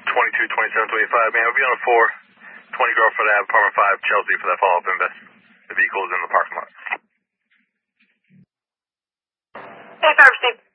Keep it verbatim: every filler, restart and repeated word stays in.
twenty-two, twenty-seven, twenty-five, man. We'll be on a four twenty Girlfriend Ave, apartment five, Chelsea for that follow-up invest. The vehicle is in the parking lot. Hey, Fire Steve.